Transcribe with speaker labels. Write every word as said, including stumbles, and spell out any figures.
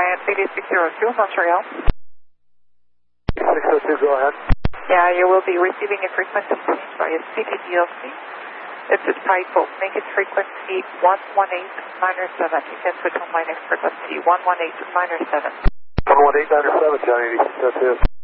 Speaker 1: Giant C D six zero two, Montreal.
Speaker 2: six zero two, go ahead.
Speaker 1: Yeah, you will be receiving a frequency change by a C D D L C. It's a typo. Make it frequency one one eight minor seven. You can switch on my next frequency, one one eight minor seven.
Speaker 2: one one eight minor seven, Giant eighty-six zero two.